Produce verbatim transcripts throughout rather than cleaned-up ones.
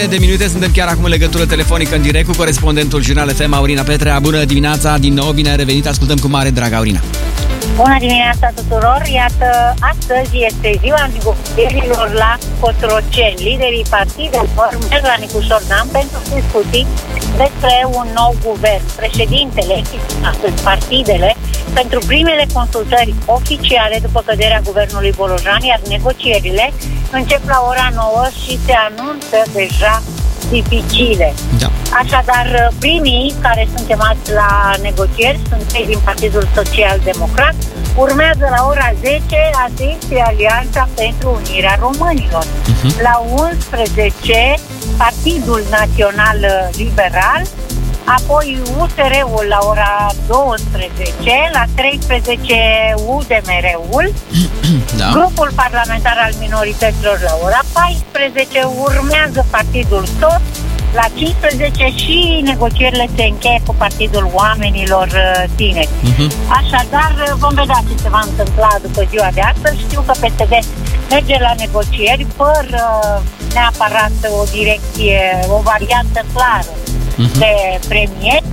De minute suntem chiar acum în legătură telefonică în direct cu corespondentul Jurnal F M, Aurina Petrea. Bună dimineața, din nou bine ai revenit, ascultăm cu mare drag, Aurina. Bună dimineața tuturor! Iată, astăzi este ziua negocierilor la Cotroceni. Liderii partidelor merg la Nicușor Dan pentru discuții despre un nou guvern. Președintele, astăzi partidele, pentru primele consultări oficiale după căderea guvernului Bolojan, iar negocierile încep la ora nouă și se anunță deja dificile. Da. Așadar, primii care sunt chemați la negocieri sunt cei din Partidul Social Democrat. Urmează la ora zece A T I și Alianța pentru Unirea Românilor. Uh-huh. La unsprezece Partidul Național Liberal, apoi U S R-ul la ora douăsprezece, la treisprezece U D M R-ul, da. Grupul parlamentar al minorităților la ora paisprezece, urmează Partidul Tot, la cincisprezece și negocierile se încheie cu Partidul Oamenilor Tineri. Uh-huh. Așadar, vom vedea ce se va întâmpla după ziua de astăzi. Știu că P S D merge la negocieri fără neapărat o direcție, o variantă clară uh-huh. de premier.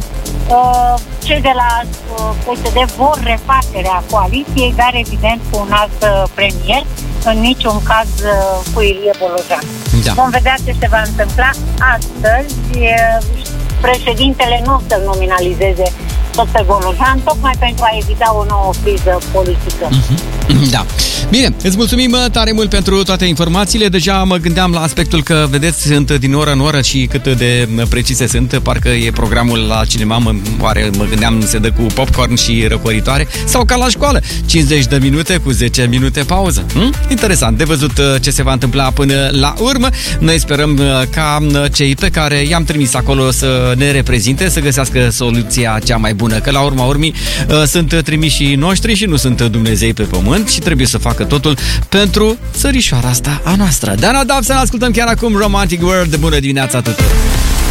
Cei de la P S D vor refacerea coaliției, dar evident cu un alt premier, în niciun caz cu Ilie Bolojan. Da. Vom vedea ce se va întâmpla astăzi. Președintele nu să nominalizeze tot pe Bolojan, tocmai pentru a evita o nouă criză politică. Mm-hmm. Da. Bine, îți mulțumim tare mult pentru toate informațiile. Deja mă gândeam la aspectul că, vedeți, sunt din oră în oră și cât de precise sunt. Parcă e programul la cinema, mă, oare mă gândeam se dă cu popcorn și răcoritoare sau ca la școală, cincizeci de minute cu zece minute pauză. Hm? Interesant, de văzut ce se va întâmpla până la urmă. Noi sperăm ca cei pe care i-am trimis acolo să ne reprezinte, să găsească soluția cea mai bună, că la urma urmii sunt trimișii noștri și nu sunt Dumnezei pe pământ și trebuie să facă totul pentru țărișoara asta a noastră. Dana Dab, să ne ascultăm chiar acum Romantic World. Bună dimineața tuturor!